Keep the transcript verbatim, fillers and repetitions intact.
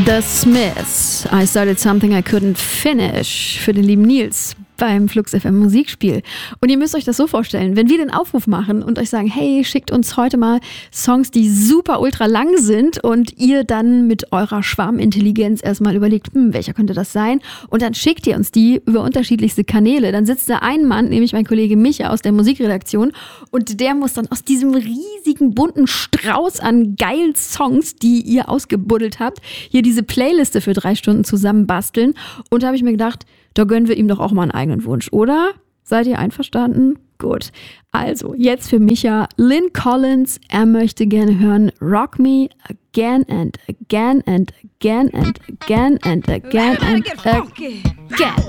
The Smiths, I Started Something I Couldn't Finish, für den lieben Nils beim Flux F M Musikspiel. Und ihr müsst euch das so vorstellen, wenn wir den Aufruf machen und euch sagen, hey, schickt uns heute mal Songs, die super ultra lang sind und ihr dann mit eurer Schwarmintelligenz erstmal überlegt, hm, welcher könnte das sein? Und dann schickt ihr uns die über unterschiedlichste Kanäle. Dann sitzt da ein Mann, nämlich mein Kollege Micha aus der Musikredaktion, und der muss dann aus diesem riesigen bunten Strauß an geilen Songs, die ihr ausgebuddelt habt, hier diese Playliste für drei Stunden zusammenbasteln. Und da habe ich mir gedacht, da gönnen wir ihm doch auch mal einen eigenen Wunsch, oder? Seid ihr einverstanden? Gut. Also, jetzt für Micha, Lynn Collins. Er möchte gerne hören Rock Me Again and Again and Again and Again and Again and Again.